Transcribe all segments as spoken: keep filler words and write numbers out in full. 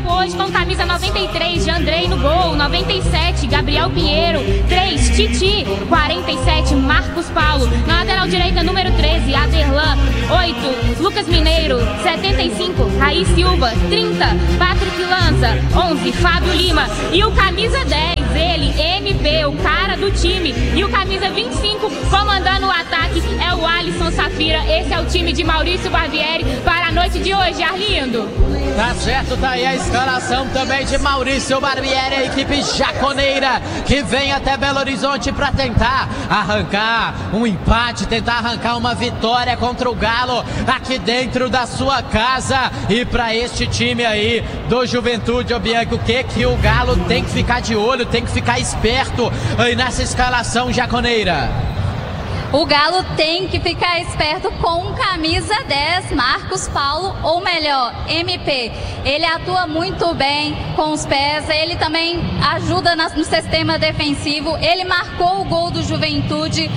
campo hoje com camisa noventa e três, Jandrei no gol, noventa e sete, Gabriel Pinheiro, três, Titi, quarenta e sete, Marcos Paulo, na lateral direita, número treze, Aderlan, oito, Lucas Mineiro, setenta e cinco, Raí Silva, trinta, Patrick Lanza, onze, Fábio Lima, e o camisa dez, ele, M P, o cara do time, e o camisa vinte e cinco, comandando o ataque, é o Alisson Safira. Esse é o time de Maurício Barbieri para a noite de hoje, Arlindo. Tá certo, tá aí a escalação também de Maurício Barbieri, a equipe jaconeira que vem até Belo Horizonte para tentar arrancar um empate, tentar arrancar uma vitória contra o Galo aqui dentro da sua casa. E para este time aí do Juventude, ô Bianca, o que que o Galo tem que ficar de olho, tem que ficar esperto aí nessa escalação jaconeira? O Galo tem que ficar esperto com camisa dez, Marcos Paulo, ou melhor, M P. Ele atua muito bem com os pés, ele também ajuda no sistema defensivo. Ele marcou o gol do Juventude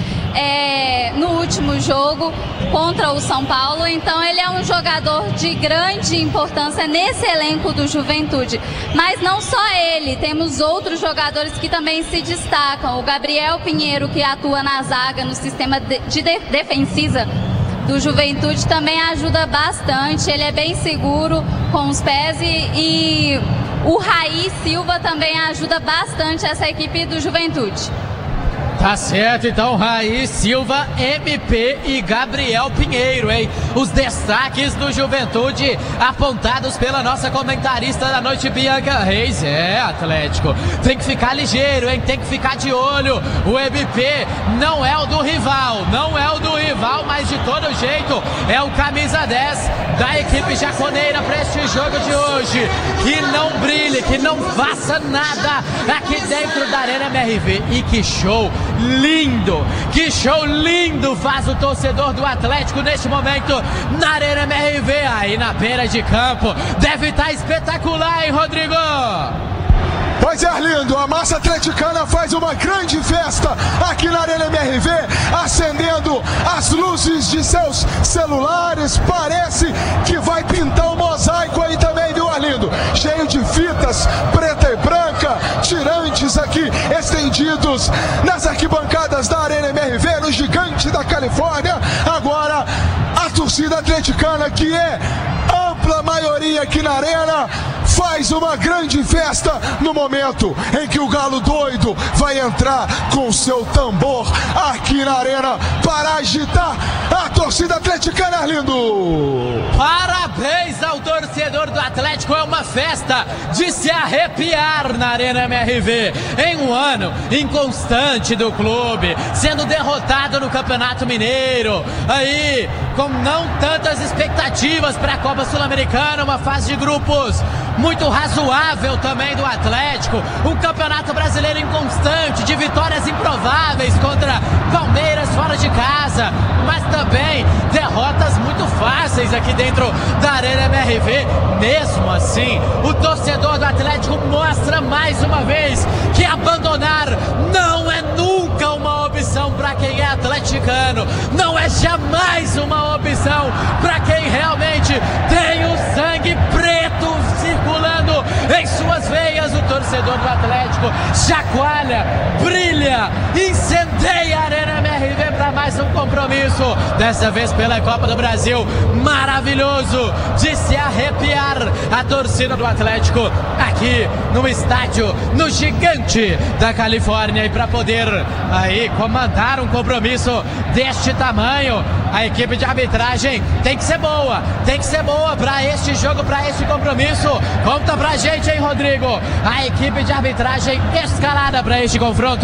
é, no último jogo contra o São Paulo, então ele é um jogador de grande importância nesse elenco do Juventude. Mas não só ele, temos outros jogadores que também se destacam. O Gabriel Pinheiro, que atua na zaga, no sistema de, de defensiva do Juventude, também ajuda bastante. Ele é bem seguro com os pés e, e o Raí Silva também ajuda bastante essa equipe do Juventude. Tá certo, então Raí Silva, M P e Gabriel Pinheiro, hein? Os destaques do Juventude apontados pela nossa comentarista da noite, Bianca Reis. É, Atlético, tem que ficar ligeiro, hein? Tem que ficar de olho. O M P não é o do rival, não é o do rival, mas de todo jeito é o camisa dez da equipe jaconeira para este jogo de hoje. Que não brilhe, que não faça nada aqui dentro da Arena M R V. E que show lindo, que show lindo faz o torcedor do Atlético neste momento na Arena M R V, aí na beira de campo. Deve estar espetacular, hein, Rodrigo? Pois é, Arlindo, a massa atleticana faz uma grande festa aqui na Arena M R V, acendendo as luzes de seus celulares. Parece que vai pintar um mosaico aí também, viu, Arlindo? Cheio de fitas preta e branca, tirantes aqui estendidos nas arquibancadas da Arena M R V, no Gigante da Califórnia. Agora, a torcida atleticana, que é ampla maioria aqui na Arena, faz uma grande festa no momento em que o Galo doido vai entrar com seu tambor aqui na Arena para agitar a torcida atleticana, Arlindo. Parabéns ao torcedor do Atlético, é uma festa de se arrepiar na Arena M R V. Em um ano inconstante do clube, sendo derrotado no Campeonato Mineiro, aí com não tantas expectativas para a Copa Sul-Americana, uma fase de grupos muito razoável também do Atlético, um Campeonato Brasileiro inconstante, de vitórias improváveis contra Palmeiras fora de casa, mas também derrotas muito fáceis aqui dentro da Arena M R V. Mesmo assim, o torcedor do Atlético mostra mais uma vez que abandonar não é nunca uma opção para quem é atleticano, não é jamais uma opção para quem realmente tem o sangue preto circulando em suas veias. O torcedor do Atlético chacoalha, brilha, incendeia a Arena M R V para mais um compromisso, dessa vez pela Copa do Brasil. Maravilhoso de se arrepiar a torcida do Atlético aqui no estádio, no Gigante da Califórnia. E para poder aí comandar um compromisso deste tamanho, a equipe de arbitragem tem que ser boa, tem que ser boa para este jogo, para este compromisso. Conta pra gente, hein, Rodrigo, a equipe de arbitragem escalada para este confronto.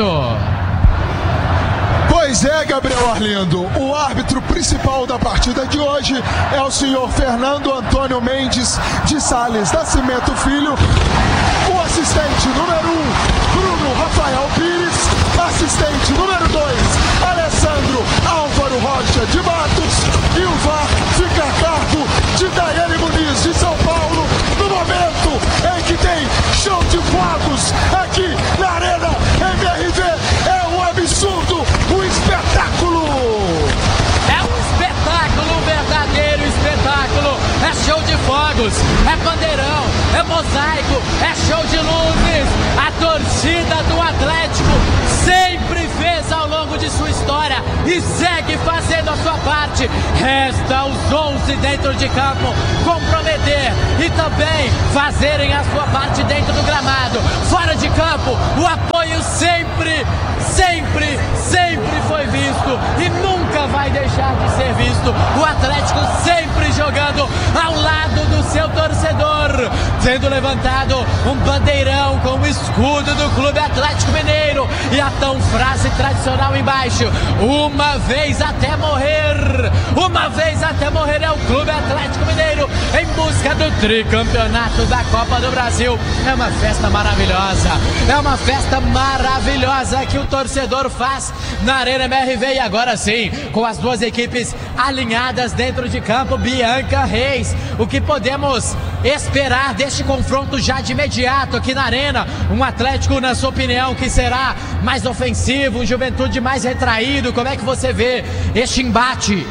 Pois é, Gabriel Arlindo, o árbitro principal da partida de hoje é o senhor Fernando Antônio Mendes de Sales Nascimento Filho, o assistente número um, Bruno Rafael Pires, assistente número dois, Alessandro Álvaro Rocha de Matos, e o V A R fica a cargo de Daiane Muniz de São Paulo, no momento em que tem show de fogos aqui na Arena M R V. É um absurdo, um espetáculo! É um espetáculo, um verdadeiro espetáculo. É show de fogos, é bandeirão, é mosaico, é show de luzes. A torcida do Atlético sempre fez ao longo de sua história e segue fazendo a sua parte. Resta os onze dentro de campo comprometer e também fazerem a sua parte dentro do gramado. Fora de campo, o apoio sempre, sempre, sempre foi visto e nunca vai deixar de ser visto. O Atlético sempre jogando ao lado do seu torcedor, sendo levantado um bandeirão com o escudo do Clube Atlético Mineiro e a tão frase tradicional embaixo: uma vez até morrer, uma vez até morrer. É o Clube Atlético Mineiro em busca do tricampeonato da Copa do Brasil. É uma festa maravilhosa, é uma festa maravilhosa que o torcedor faz na Arena M R V. E agora sim, com as duas equipes alinhadas dentro de campo, Bianca Reis, o que podemos esperar deste confronto já de imediato aqui na Arena? Um Atlético, na sua opinião, que será mais ofensivo, um Juventude mais retraído? Como é que você vê este embate?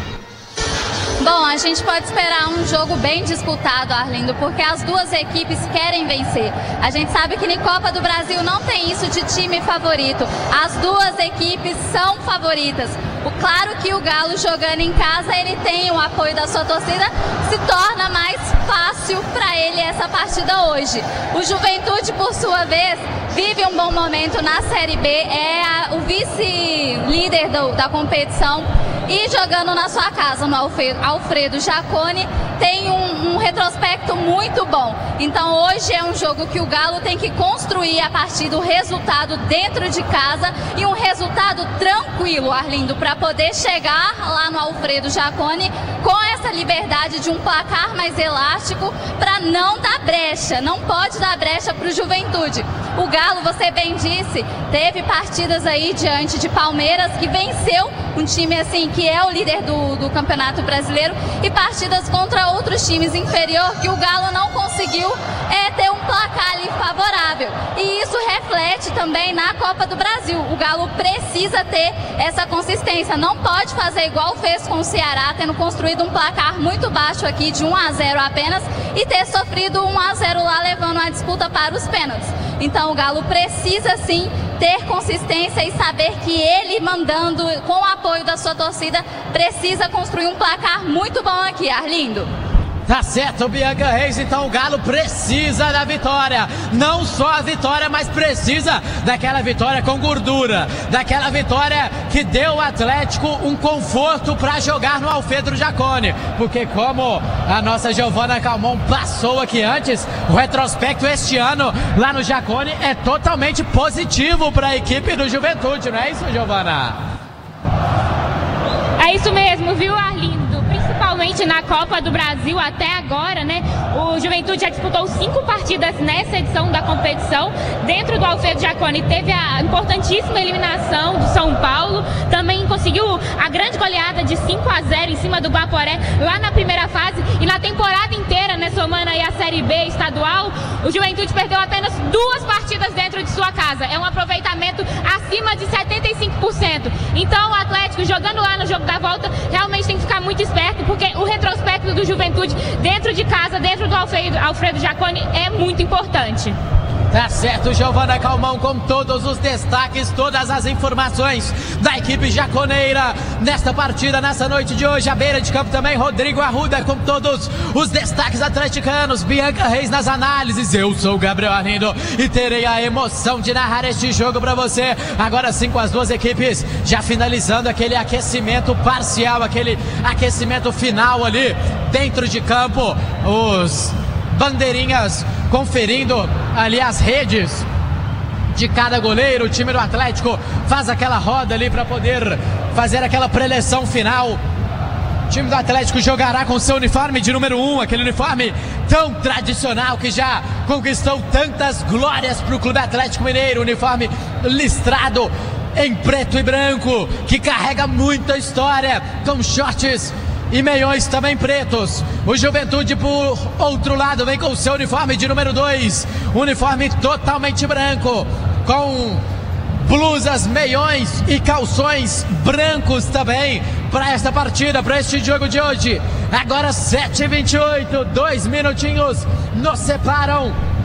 Bom, a gente pode esperar um jogo bem disputado, Arlindo, porque as duas equipes querem vencer. A gente sabe que na Copa do Brasil não tem isso de time favorito. As duas equipes são favoritas. O, claro que o Galo, jogando em casa, ele tem o apoio da sua torcida, se torna mais fácil para ele essa partida hoje. O Juventude, por sua vez, vive um bom momento na Série B, é a, o vice-líder da competição e jogando na sua casa, no Alfredo, Alfredo Jaconi, tem um, um retrospecto muito bom. Então hoje é um jogo que o Galo tem que construir a partir do resultado dentro de casa e um resultado tranquilo, Arlindo, para poder chegar lá no Alfredo Jaconi com essa liberdade de um placar mais elástico para não dar brecha, não pode dar brecha para o Juventude. O Galo, você bem disse, teve partidas aí diante de Palmeiras, que venceu um time assim que é o líder do, do Campeonato Brasileiro, e partidas contra outros times inferior que o Galo não conseguiu é, ter um placar ali favorável. E isso reflete também na Copa do Brasil. O Galo precisa ter essa consistência, não pode fazer igual fez com o Ceará, tendo construído um placar muito baixo aqui de um a zero apenas e ter sofrido um a zero lá, levando a disputa para os pênaltis. Então o Galo precisa sim ter consistência e saber que ele, mandando com o apoio da sua torcida, precisa construir um placar muito bom aqui, Arlindo. Tá certo, Bianca Reis, então o Galo precisa da vitória, não só a vitória, mas precisa daquela vitória com gordura, daquela vitória que deu ao Atlético um conforto para jogar no Alfredo Jaconi, porque como a nossa Giovana Calmon passou aqui antes, o retrospecto este ano lá no Jaconi é totalmente positivo para a equipe do Juventude, não é isso, Giovana? É isso mesmo, viu, Arlindo? Principalmente na Copa do Brasil até agora, né? O Juventude já disputou cinco partidas nessa edição da competição. Dentro do Alfredo Jaconi teve a importantíssima eliminação do São Paulo. Também conseguiu a grande goleada de cinco a zero em cima do Guaporé lá na primeira fase. E na temporada inteira, né, somando aí a Série B estadual, o Juventude perdeu apenas duas partidas dentro de sua casa. É um aproveitamento acima de setenta e cinco por cento. Então o Atlético, jogando lá no jogo da volta, realmente tem que ficar muito esperto, porque o retrospecto do Juventude dentro de casa, dentro do Alfredo, Alfredo Jaconi, é muito importante. Tá certo, Giovana Calmon, com todos os destaques, todas as informações da equipe jaconeira nesta partida, nessa noite de hoje. À beira de campo também, Rodrigo Arruda, com todos os destaques atleticanos. Bianca Reis nas análises. Eu sou o Gabriel Arlindo e terei a emoção de narrar este jogo para você. Agora sim, com as duas equipes já finalizando aquele aquecimento parcial, aquele aquecimento final ali dentro de campo. Os bandeirinhas conferindo ali as redes de cada goleiro. O time do Atlético faz aquela roda ali para poder fazer aquela preleção final. O time do Atlético jogará com seu uniforme de número um, aquele uniforme tão tradicional que já conquistou tantas glórias para o Clube Atlético Mineiro. Uniforme listrado em preto e branco, que carrega muita história, com shorts e meiões também pretos. O Juventude, por outro lado, vem com o seu uniforme de número dois, uniforme totalmente branco, com blusas, meiões e calções brancos também para esta partida, para este jogo de hoje. Agora sete e vinte e oito, dois minutinhos nos separam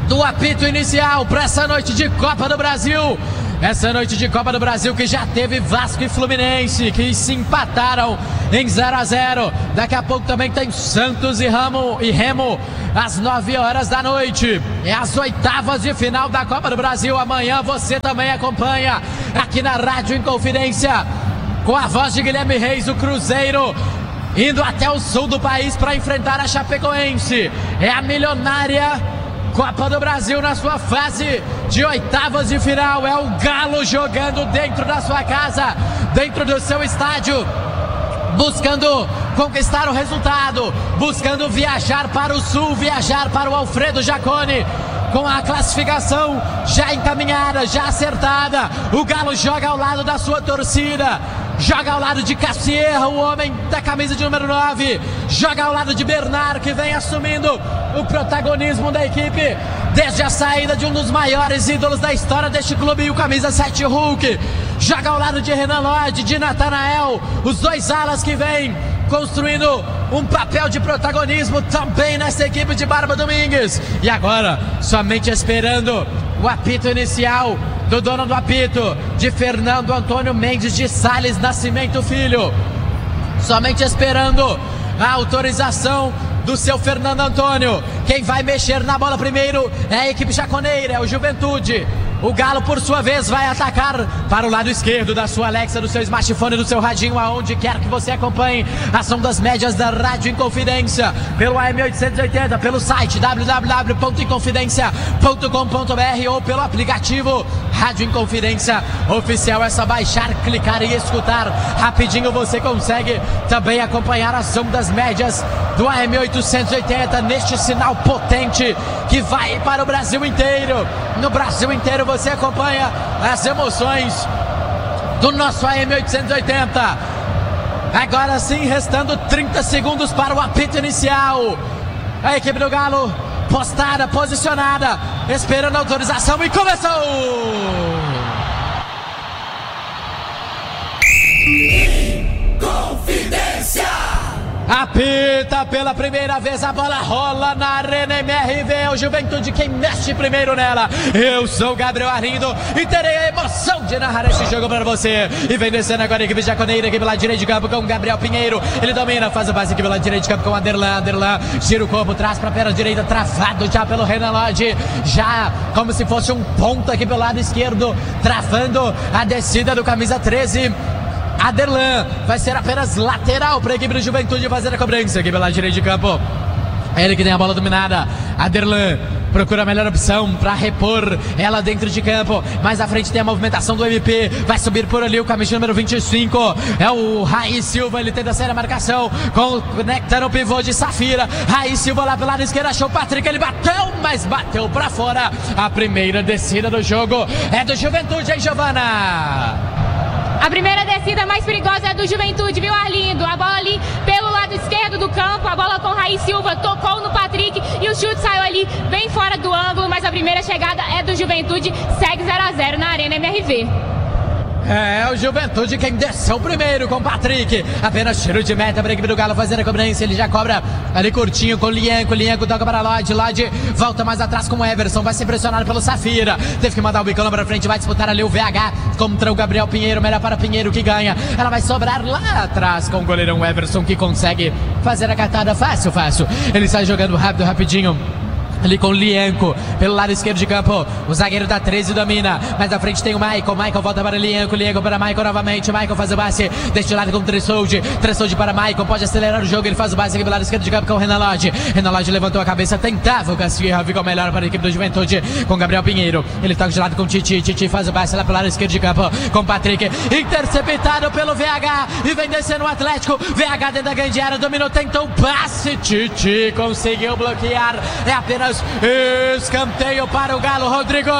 do apito inicial para essa noite de Copa do Brasil. Essa noite de Copa do Brasil que já teve Vasco e Fluminense, que se empataram em zero a zero. Daqui a pouco também tem Santos e Remo, e Remo às nove horas da noite. É as oitavas de final da Copa do Brasil. Amanhã você também acompanha aqui na Rádio Inconfidência, com a voz de Guilherme Reis, o Cruzeiro indo até o sul do país para enfrentar a Chapecoense. É a milionária Copa do Brasil na sua fase de oitavas de final. É o Galo jogando dentro da sua casa, dentro do seu estádio, buscando conquistar o resultado, buscando viajar para o sul, viajar para o Alfredo Jaconi, com a classificação já encaminhada, já acertada. O Galo joga ao lado da sua torcida, joga ao lado de Cassierra, o homem da camisa de número nove, joga ao lado de Bernard, que vem assumindo o protagonismo da equipe desde a saída de um dos maiores ídolos da história deste clube, o camisa sete Hulk. Joga ao lado de Renan Lodge, de Natanael, os dois alas que vêm construindo um papel de protagonismo também nessa equipe de Barba Domingues. E agora, somente esperando o apito inicial do dono do apito, de Fernando Antônio Mendes de Sales Nascimento Filho. Somente esperando a autorização do seu Fernando Antônio. Quem vai mexer na bola primeiro é a equipe jaconeira, é o Juventude. O Galo, por sua vez, vai atacar para o lado esquerdo da sua Alexa, do seu smartphone, do seu radinho, aonde quer que você acompanhe as ondas médias da Rádio Inconfidência, pelo A M oitocentos e oitenta, pelo site w w w ponto inconfidencia ponto com ponto b r ou pelo aplicativo Rádio Inconfidência Oficial. É só baixar, clicar e escutar. Rapidinho você consegue também acompanhar as ondas médias do A M oitocentos e oitenta neste sinal potente que vai para o Brasil inteiro. No Brasil inteiro você acompanha as emoções do nosso A M oitocentos e oitenta. Agora sim, restando trinta segundos para o apito inicial. A equipe do Galo postada, posicionada, esperando a autorização, e começou! Confidência! Apita pela primeira vez, a bola rola na Arena M R V. É o Juventude quem mexe primeiro nela. Eu sou o Gabriel Arlindo e terei a emoção de narrar este jogo para você. E vem descendo agora a equipe jaconeira, equipe lá direito de campo com o Gabriel Pinheiro. Ele domina, faz o base aqui pela direita de campo com o Aderlan. Aderlan gira o corpo, traz para a perna direita, travado já pelo Renan Lodge. Já como se fosse um ponto aqui pelo lado esquerdo, travando a descida do camisa treze. Aderlan vai ser apenas lateral para a equipe do Juventude fazer a cobrança aqui pela direita de campo. É ele que tem a bola dominada. Aderlan procura a melhor opção para repor ela dentro de campo. Mais à frente tem a movimentação do M P. Vai subir por ali o camisa número vinte e cinco. É o Raí Silva. Ele tenta sair a marcação. Conecta no pivô de Safira. Raí Silva lá pelo lado esquerdo. Achou o Patrick. Ele bateu, mas bateu para fora. A primeira descida do jogo é do Juventude, hein, Giovana? A primeira descida mais perigosa é do Juventude, viu, Arlindo? A bola ali pelo lado esquerdo do campo, a bola com Raí Silva, tocou no Patrick e o chute saiu ali bem fora do ângulo, mas a primeira chegada é do Juventude, segue zero a zero na Arena M R V. É o Juventude quem desceu primeiro com o Patrick. Apenas tiro de meta para a equipe do Galo fazer a cobrança. Ele já cobra ali curtinho com o Lienco. Lienco toca para Lodge. Lodge volta mais atrás com o Everson. Vai ser pressionado pelo Safira. Teve que mandar o bicão lá para frente. Vai disputar ali o V H contra o Gabriel Pinheiro. Melhor para Pinheiro que ganha. Ela vai sobrar lá atrás com o goleirão Everson, que consegue fazer a cartada fácil, fácil. Ele sai jogando rápido, rapidinho. Ali com o Lienco, pelo lado esquerdo de campo, o zagueiro da treze domina, mais à frente tem o Michael, Michael volta para o Lienco, Lienco para Michael novamente, Michael faz o base, deste lado com o Tressoldi, Tressoldi para Michael, pode acelerar o jogo, ele faz o base aqui pelo lado esquerdo de campo com o Renan Lodge, Renan Lodge levantou a cabeça, tentava o Cassierra, ficou melhor para a equipe do Juventude, com Gabriel Pinheiro, ele toca de lado com o Titi, Titi faz o base lá pelo lado esquerdo de campo, com o Patrick, interceptado pelo V H, e vem descendo o Atlético, V H dentro da grande área, dominou, tentou o passe, Titi conseguiu bloquear, é apenas escanteio para o Galo, Rodrigo.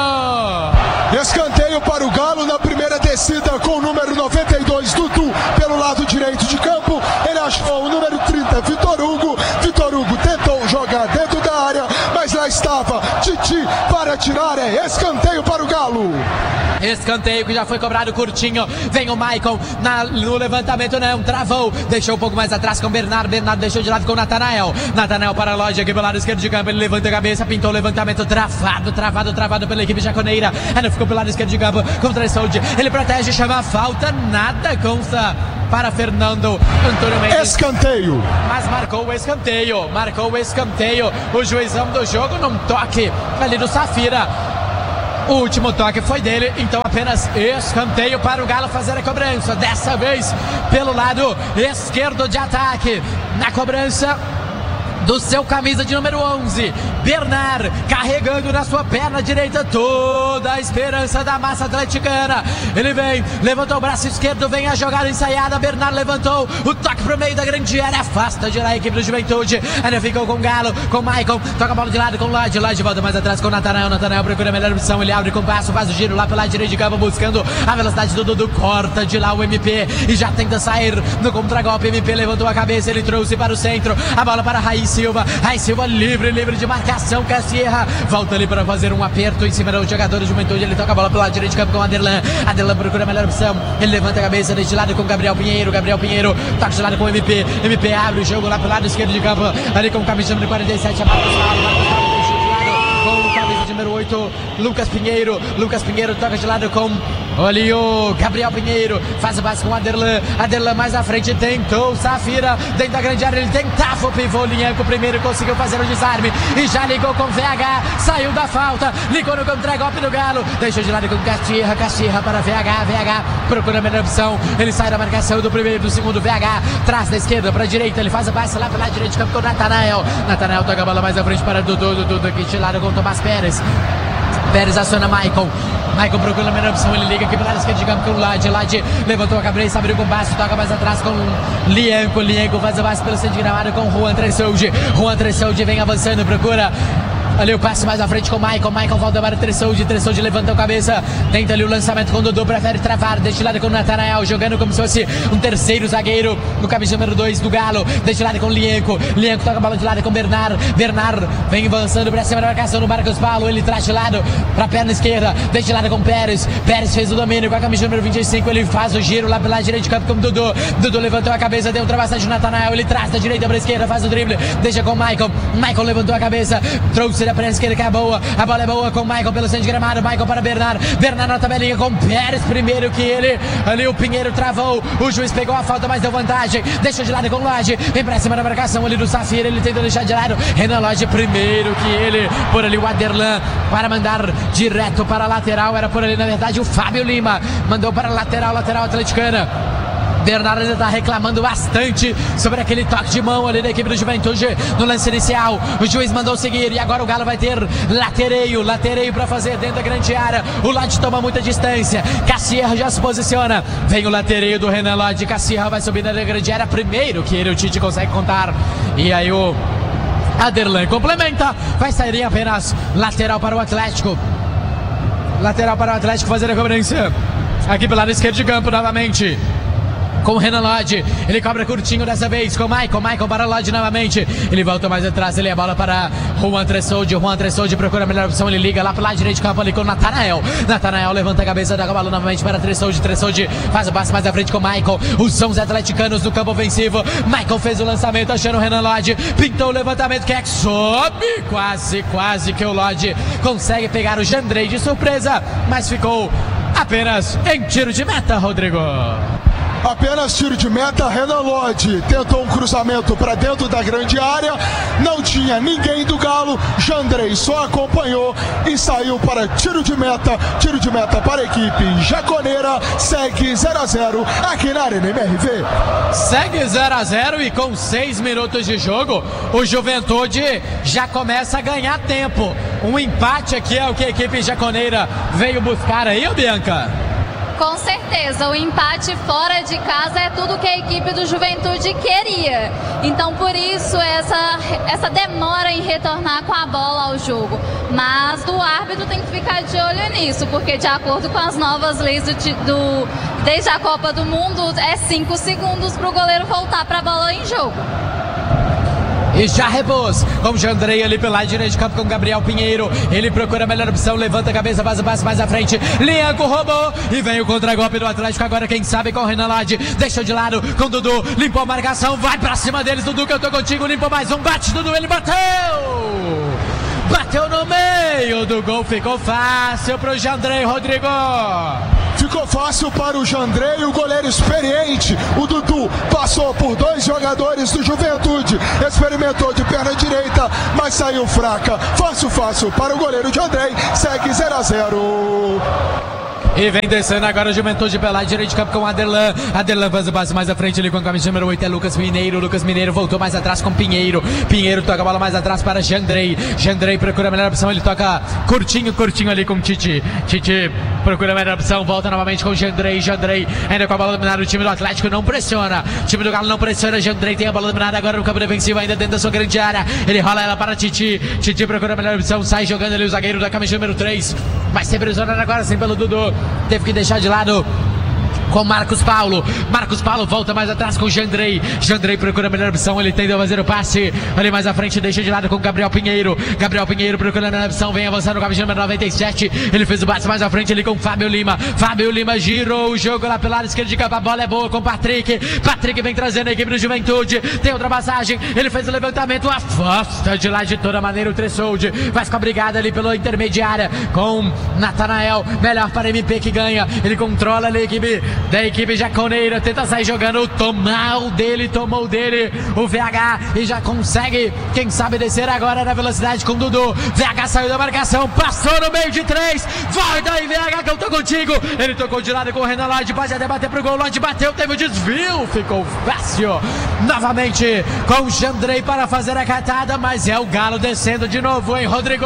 Escanteio para o Galo na primeira descida com o número noventa e dois, Dudu, pelo lado direito de campo. Ele achou o número trinta, Vitor Hugo. Vitor Hugo tentou jogar dentro da área, mas lá estava. Titi para tirar, é escanteio para o Galo. Escanteio que já foi cobrado curtinho. Vem o Maicon na, no levantamento, não, travou. Deixou um pouco mais atrás com o Bernardo. Bernardo deixou de lado com o Natanael. Natanael para a loja aqui pelo lado esquerdo de campo. Ele levanta a cabeça, pintou o levantamento. Travado, travado, travado pela equipe jaconeira. Ele ficou pelo lado esquerdo de campo contra o Saúde. Ele protege, chama a falta. Nada consta para Fernando Antônio Mendes. Escanteio. Mas marcou o escanteio. Marcou o escanteio. O juizão do jogo num toque ali do Safira. O último toque foi dele, então apenas escanteio para o Galo fazer a cobrança. Dessa vez pelo lado esquerdo de ataque. Na cobrança do seu camisa de número onze, Bernard, carregando na sua perna direita toda a esperança da massa atleticana. Ele vem, levantou o braço esquerdo, vem a jogada ensaiada. Bernard levantou, o toque pro meio da grande área, afasta de lá a equipe do Juventude. Ainda ficou com o Galo, com o Maicon, toca a bola de lado com o Lodge. Lodge volta mais atrás com o Natanael. Natanael procura a melhor opção, ele abre com o passo, faz o giro lá pelo lado direito de campo, buscando a velocidade do Dudu. Corta de lá o M P e já tenta sair no contragolpe. M P levantou a cabeça, ele trouxe para o centro, a bola para Raiz Silva. Raiz Silva livre, livre de marcação. Cassierra volta ali para fazer um aperto em cima do jogador de Juventude. Ele toca a bola pelo lado direito de campo com o Aderlan. Aderlan procura a melhor opção, ele levanta a cabeça deste lado com o Gabriel Pinheiro. Gabriel Pinheiro toca de lado com o M P. M P abre o jogo lá pelo lado esquerdo de campo, ali com o camisa número quarenta e sete, a Marcos Paulo. Marcos Paulo deixa de lado com o camisa número oito, Lucas Pinheiro. Lucas Pinheiro toca de lado com ali o Gabriel Pinheiro, faz o passe com o Aderlan. Aderlan mais à frente, tentou Safira dentro da grande área, ele tentava o pivô. Linhanco primeiro conseguiu fazer o desarme e já ligou com o V H, saiu da falta, ligou no contragolpe do Galo, deixou de lado com Cassierra. Cassierra para V H, V H procura a melhor opção, ele sai da marcação do primeiro, do segundo. V H traz da esquerda para a direita, ele faz o passe lá pela direita de campo com o Natanael. Natanael toca a bola mais à frente para Dudu. Dudu aqui de lado com o Tomás Pérez. Pérez aciona Maicon. Maicon procura a melhor opção, ele liga aqui pela esquerda de campo com o Lodge. Lodge levantou a cabeça, abriu com o baço, toca mais atrás com o Lienco. Lienco faz o baço pelo centro de gramado com o Juan Tressoldi. Juan Tressoldi vem avançando, procura ali o passe mais à frente com o Maicon. Maicon volta para o Tressoldi. Tressoldi levantou a cabeça, tenta ali o lançamento com o Dudu, prefere travar, deixa lado com o Natanael, jogando como se fosse um terceiro zagueiro no camisa número dois do Galo. Deixa lado com o Lienco. Lienco toca a bola de lado com o Bernard. Bernard vem avançando para cima da marcação no Marcos Paulo. Ele traz de lado para a perna esquerda, deixa lado com o Pérez. Pérez fez o domínio com a camisa número vinte e cinco. Ele faz o giro lá pela direita de campo com o Dudu. Dudu levantou a cabeça, deu ultrapassagem no Natanael. Ele traz da direita para a esquerda, faz o drible, deixa com o Maicon. Maicon levantou a cabeça, trouxe da perna esquerda que é boa. A bola é boa com o Maicon pelo centro de gramado. Maicon para Bernard. Bernard na tabelinha com o Pérez primeiro que ele. Ali o Pinheiro travou. O juiz pegou a falta, mas deu vantagem. Deixou de lado com o Lodge. Vem pra cima da marcação ali do Safira. Ele tentou deixar de lado. Renan Lodge primeiro que ele. Por ali o Aderlan para mandar direto para a lateral. Era por ali, na verdade, o Fábio Lima. Mandou para a lateral, lateral atleticana. Bernardo ainda está reclamando bastante sobre aquele toque de mão ali da equipe do Juventude no lance inicial. O juiz mandou seguir e agora o Galo vai ter latereio, latereio para fazer dentro da grande área. O Lodge toma muita distância. Cassierra já se posiciona. Vem o latereio do Renan Lodge. Cassierra vai subir na grande área primeiro que ele, o Tite, consegue contar. E aí o Aderlan complementa. Vai sair em apenas lateral para o Atlético. Lateral para o Atlético fazer a cobrança. Aqui pelo lado esquerdo de campo novamente. Com o Renan Lodge, ele cobra curtinho dessa vez com o Maicon, Maicon para o Lodge novamente, ele volta mais atrás, ele é a bola para Juan Tressoldi. Juan Tressoldi procura a melhor opção, ele liga lá para o lado direito de campo ali com o Natanael. Natanael levanta a cabeça, dá a bola novamente para Tressoldi. Tressoldi faz o passe mais à frente com o Maicon. Os sons atleticanos no campo ofensivo. Maicon fez o lançamento, achando o Renan Lodge, pintou o levantamento, que é que sobe, quase, quase que o Lodge consegue pegar o Jandrei de surpresa, mas ficou apenas em tiro de meta, Rodrigo. Apenas tiro de meta. Renan Lodge tentou um cruzamento para dentro da grande área, não tinha ninguém do Galo. Jandrei só acompanhou e saiu para tiro de meta. Tiro de meta para a equipe jaconeira. Segue zero a zero aqui na Arena M R V. Segue zero a zero e com seis minutos de jogo o Juventude já começa a ganhar tempo. Um empate aqui é o que a equipe jaconeira veio buscar aí, Bianca? Com certeza, o empate fora de casa é tudo que a equipe do Juventude queria. Então, por isso, essa, essa demora em retornar com a bola ao jogo. Mas o árbitro tem que ficar de olho nisso, porque de acordo com as novas leis do, do, desde a Copa do Mundo, é cinco segundos para o goleiro voltar para a bola em jogo. e já repôs com o Jandrei ali pelo lado direito de campo com o Gabriel Pinheiro. Ele procura a melhor opção, levanta a cabeça, faz o passe mais à frente. Lianco roubou e vem o contra-golpe do Atlético agora, quem sabe com o Renan Lodge. Deixou de lado com o Dudu, limpou a marcação, vai pra cima deles, Dudu, que eu tô contigo, limpou mais um, bate Dudu, ele bateu! Bateu no meio do gol, ficou fácil pro Jandrei, Rodrigo. Ficou fácil para o Jandrei, o goleiro experiente. O Dudu passou por dois jogadores do Juventude, experimentou de perna direita, mas saiu fraca. Fácil, fácil para o goleiro Jandrei, segue zero a zero. E vem descendo agora o Juventude pela lado direito de campo com o Aderlan. Aderlan faz o passe mais à frente ali com a camisa número oito, é Lucas Mineiro. Lucas Mineiro voltou mais atrás com Pinheiro. Pinheiro toca a bola mais atrás para Jandrei. Jandrei procura a melhor opção, ele toca curtinho, curtinho ali com Titi. Titi procura a melhor opção, volta novamente com Jandrei. Jandrei ainda com a bola dominada, o time do Atlético não pressiona. O time do Galo não pressiona, Jandrei tem a bola dominada agora no campo defensivo, ainda dentro da sua grande área. Ele rola ela para Titi. Titi procura a melhor opção, sai jogando ali o zagueiro da camisa número três. Vai ser pressionado agora sim pelo Dudu. Teve que deixar de lado com Marcos Paulo. Marcos Paulo volta mais atrás com Jandrei. Jandrei procura a melhor opção, ele tenta fazer o passe ali mais à frente, deixa de lado com Gabriel Pinheiro. Gabriel Pinheiro procurando a melhor opção, vem avançando com a camisa número noventa e sete. Ele fez o passe mais à frente ali com Fábio Lima. Fábio Lima girou o jogo lá pelo lado esquerdo de campo, a bola é boa com Patrick. Patrick vem trazendo a equipe do Juventude, tem ultrapassagem, ele fez o levantamento, afasta de lá de toda maneira o Tressoldi. Faz com a brigada ali pela intermediária com Natanael, melhor para M P que ganha. Ele controla ali a equipe da equipe jaconeira, tenta sair jogando, tomar o dele, tomou o dele o V H e já consegue, quem sabe, descer agora na velocidade com o Dudu. V H saiu da marcação, passou no meio de três, vai daí V H que eu tô contigo. Ele tocou de lado com o Renan Lodge, pode até bater pro gol, Lodge bateu, teve o desvio, ficou fácil. Novamente com o Jandrei para fazer a catada, mas é o Galo descendo de novo, hein, Rodrigo?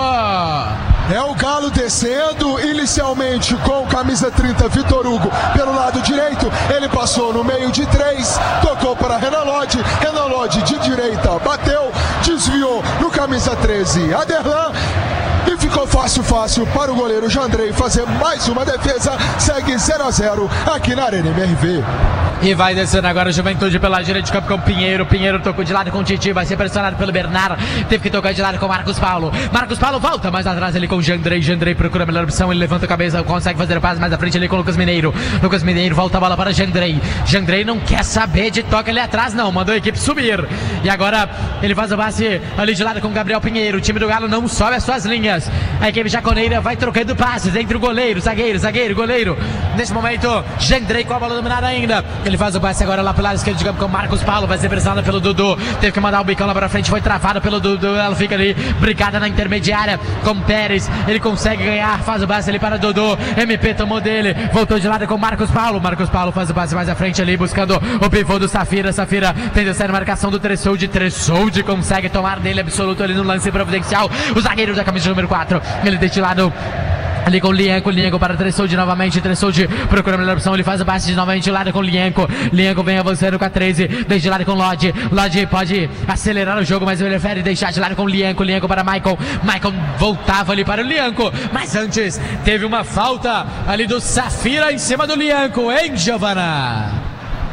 É o Galo descendo, inicialmente com camisa trinta, Vitor Hugo, pelo lado direito. Ele passou no meio de três, tocou para Renan Lodge. Renan Lodge de direita, bateu, desviou no camisa treze, Aderlan. E ficou fácil, fácil para o goleiro Jandrei fazer mais uma defesa. Segue zero a zero aqui na Arena M R V. E vai descendo agora o Juventude pela direita de campo com o Pinheiro. Pinheiro tocou de lado com o Titi, vai ser pressionado pelo Bernard. Teve que tocar de lado com o Marcos Paulo. Marcos Paulo volta mais atrás ali com o Jandrei. Jandrei procura a melhor opção, ele levanta a cabeça, consegue fazer o passe mais à frente ali com o Lucas Mineiro. Lucas Mineiro volta a bola para Jandrei. Jandrei não quer saber de toque ali atrás não, mandou a equipe subir. E agora ele faz o passe ali de lado com o Gabriel Pinheiro. O time do Galo não sobe as suas linhas. A equipe jaconeira vai trocando passes entre o goleiro, zagueiro, zagueiro, goleiro. Nesse momento, Jandrei com a bola dominada ainda. Ele faz o passe agora lá pelo lado esquerdo de campo com o Marcos Paulo, vai ser pressionado pelo Dudu. Teve que mandar o bicão lá pra frente, foi travado pelo Dudu. Ela fica ali, brigada na intermediária com o Pérez. Ele consegue ganhar, faz o passe ali para Dudu. M P tomou dele, voltou de lado com o Marcos Paulo. Marcos Paulo faz o passe mais à frente ali, buscando o pivô do Safira. Safira tenta sair na marcação do Tressoldi. Tressoldi consegue tomar dele absoluto ali no lance providencial. O zagueiro da camisa número quatro, ele deixa de lado ali com o Lienco, Lienco para Tressoldi novamente, Tressoldi procura a melhor opção, ele faz o passe de novamente de lado com o Lienco, Lienco vem avançando com a treze, desde lado com o Lodge, Lodge pode acelerar o jogo, mas ele prefere deixar de lado com o Lienco, Lienco para Maicon, Maicon voltava ali para o Lienco, mas antes teve uma falta ali do Safira em cima do Lienco, hein, Giovana?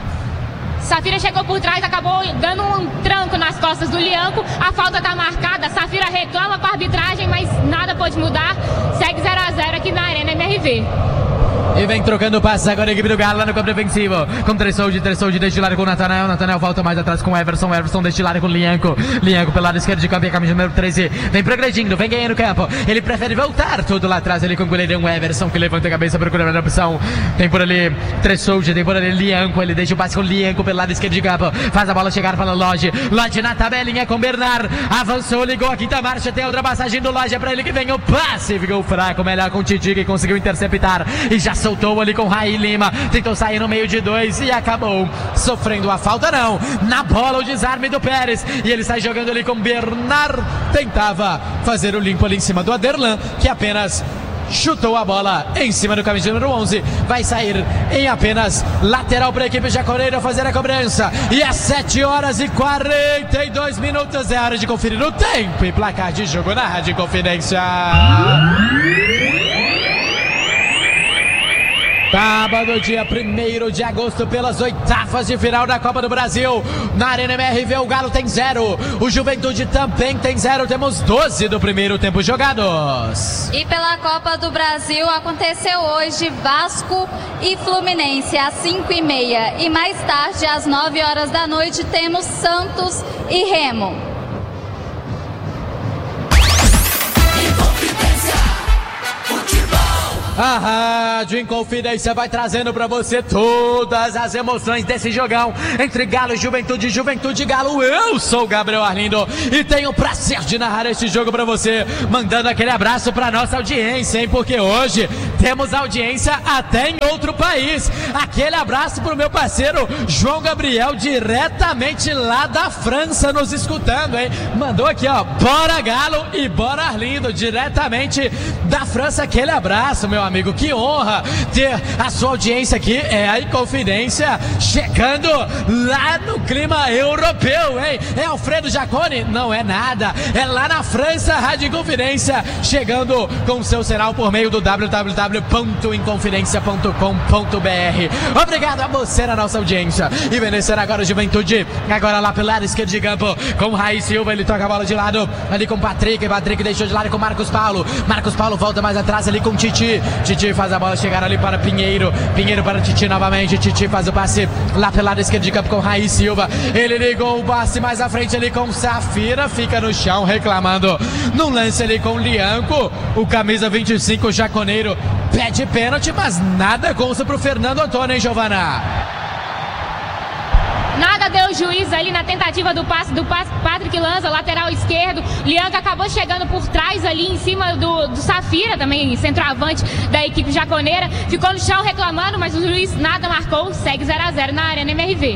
Safira chegou por trás, acabou dando um tranco nas costas do Lianco. A falta está marcada, Safira reclama com a arbitragem, mas nada pode mudar. Segue zero a zero aqui na Arena M R V. E vem trocando passes agora a equipe do Galo lá no campo defensivo. Com Tressoldi, Tressoldi destilado com o Natanael. Natanael volta mais atrás com o Everson. Everson destilado com o Lienco. Lienco pelo lado esquerdo de campo e a camisa número treze. Vem progredindo, vem ganhando campo. Ele prefere voltar tudo lá atrás ali com o goleirão Everson, que levanta a cabeça procurando a opção. Tem por ali Tressoldi, tem por ali Lienco. Ele deixa o passe com o Lienco pelo lado esquerdo de campo. Faz a bola chegar para o Lodge. Lodge na tabelinha com Bernard. Avançou, ligou a quinta marcha. Tem a ultrapassagem do Lodge. É pra ele que vem o passe. Ficou fraco, melhor com o Titi, que conseguiu interceptar. E já soltou ali com Raí Lima, tentou sair no meio de dois e acabou sofrendo a falta não, na bola o desarme do Pérez, e ele sai jogando ali com Bernard, tentava fazer o limpo ali em cima do Aderlan, que apenas chutou a bola em cima do camisa número onze, vai sair em apenas lateral para a equipe jaconeira fazer a cobrança, e às sete horas e quarenta e dois minutos é hora de conferir o tempo e placar de jogo na Rádio Confidência. Sábado, dia primeiro de agosto, pelas oitavas de final da Copa do Brasil. Na Arena M R V, o Galo tem zero. O Juventude também tem zero. Temos doze do primeiro tempo jogados. E pela Copa do Brasil, aconteceu hoje Vasco e Fluminense às cinco e meia. E mais tarde, às nove horas da noite, temos Santos e Remo. A Rádio Inconfidência vai trazendo pra você todas as emoções desse jogão entre Galo e Juventude, Juventude e Galo. Eu sou o Gabriel Arlindo e tenho o prazer de narrar este jogo pra você, mandando aquele abraço pra nossa audiência, hein? Porque hoje temos audiência até em outro país. Aquele abraço pro meu parceiro João Gabriel, diretamente lá da França, nos escutando, hein? Mandou aqui, ó, bora Galo e bora Arlindo, diretamente da França. Aquele abraço, meu amigo. Amigo, que honra ter a sua audiência aqui. É a Inconfidência chegando lá no clima europeu, hein? É Alfredo Jaconi? Não é nada, é lá na França. Rádio Inconfidência chegando com o seu sinal por meio do w w w ponto inconfidencia ponto com ponto b r. Obrigado a você na nossa audiência. E vencendo agora o Juventude, agora lá pelo lado esquerdo de campo com Raí Silva. Ele toca a bola de lado ali com Patrick. Patrick deixou de lado com Marcos Paulo. Marcos Paulo volta mais atrás ali com Titi. Titi faz a bola chegar ali para Pinheiro. Pinheiro para Titi novamente. Titi faz o passe lá pelo lado esquerdo de campo com Raí Silva. Ele ligou o passe mais à frente ali com Safira. Fica no chão reclamando. No lance ali com Lianco. O camisa vinte e cinco, Jaconeiro, pede pênalti, mas nada consta pro Fernando Antônio, hein, Giovana? Nada deu juiz ali na tentativa do passe do passe. Patrick Lanza, lateral esquerdo. Lianca acabou chegando por trás ali em cima do, do Safira, também centroavante da equipe jaconeira. Ficou no chão reclamando, mas o juiz nada marcou. Segue zero a zero na Arena M R V.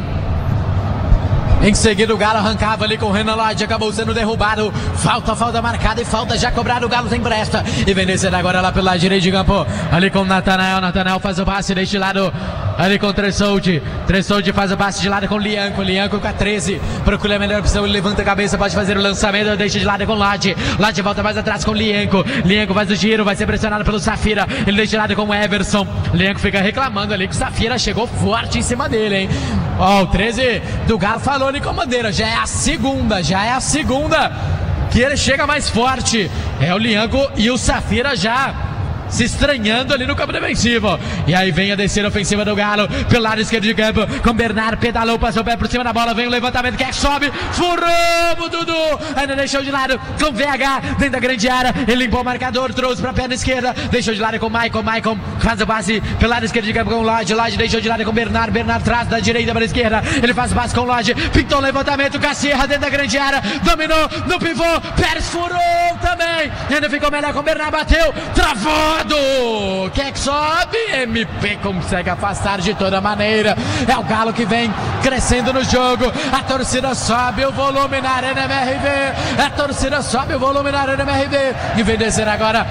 Em seguida o Galo arrancava ali com o Renan Lodge, acabou sendo derrubado. Falta, falta marcada e falta já cobrada. O Galo tem presta. E vem descendo agora lá pelo lado direito de campo. Ali com o Natanael. Natanael faz o passe deste lado. Ali com o Tressoldi. Tressoldi faz o passe de lado com o Lianco. Lianco com a treze. Procura a melhor opção. Ele levanta a cabeça, pode fazer o lançamento. Deixa de lado com o Lodge. Lodge volta mais atrás com o Lianco. Lianco faz o giro. Vai ser pressionado pelo Safira. Ele deixa de lado com o Everson. Lianco fica reclamando ali que o Safira chegou forte em cima dele, hein? Ó, oh, o treze do Galo falou ali com a bandeira. Já é a segunda. Já é a segunda que ele chega mais forte. É o Lianco e o Safira já se estranhando ali no campo defensivo. E aí vem a descida ofensiva do Galo pelo lado esquerdo de campo com Bernard, pedalou, passou o pé por cima da bola, vem o levantamento, quer que sobe, furou o Dudu, ainda deixou de lado com V H dentro da grande área, ele limpou o marcador, trouxe pra perna esquerda, deixou de lado com o Maicon, Maicon faz o passe pelo lado esquerdo de campo com o Lodge, Lodge deixou de lado com o Bernard, Bernard traz da direita para a esquerda, ele faz o passe com o Lodge, pintou o levantamento, Cacierra dentro da grande área, dominou no pivô, Pérez furou também, ainda ficou melhor com o Bernard, bateu, travou. Quem é que sobe? M P consegue afastar de toda maneira. É o Galo que vem crescendo no jogo. A torcida sobe o volume na Arena M R V. A torcida sobe o volume na Arena M R V. E vem descer agora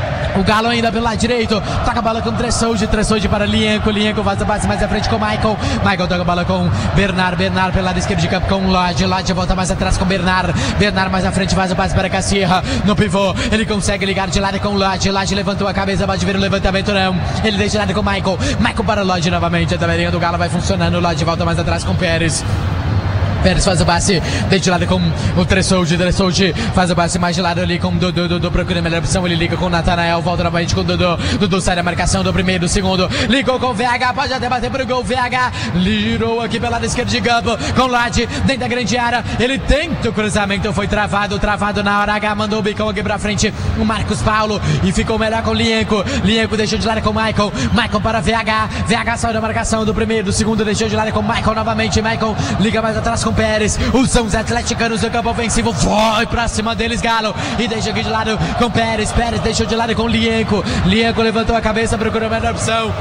o Galo ainda pelo lado direito. Toca a bola com Tressoldi. Tressoldi para Lianco. Lianco faz a base mais à frente com o Michael. Michael toca a bola com Bernard. Bernard pelo lado esquerdo de campo com o Lodge. Lodge volta mais atrás com Bernard. Bernard mais à frente faz o passe para Cacierra. No pivô, ele consegue ligar de lado com o Lodge. Lodge levantou a cabeça, pode ver o levantamento não. Ele deixa de lado com o Michael. Michael para o Lodge novamente. A tabelinha do Galo vai funcionando. O Lodge volta mais atrás com o Pérez. Pérez faz o passe, deixa de lado com o Tressoldi, Tressoldi faz o passe mais de lado ali com o Dudu, Dudu procura a melhor opção, ele liga com o Natanael, volta novamente com o Dudu, Dudu sai da marcação do primeiro, do segundo, ligou com o V H, pode até bater pro gol, V H, girou aqui pelo lado esquerdo de campo, com o Lodge, dentro da grande área, ele tenta o cruzamento, foi travado, travado na hora H, mandou o bicão aqui pra frente, o Marcos Paulo, e ficou melhor com o Lianco, Lianco deixou de lado com o Michael, Michael para V H, V H saiu da marcação do primeiro, do segundo, deixou de lado com o Michael novamente, Michael liga mais atrás com Pérez, os são os atleticanos do campo ofensivo, vai pra cima deles Galo, e deixa aqui de lado com Pérez, Pérez deixou de lado com Lianco, Lianco levantou a cabeça, procurou a melhor opção,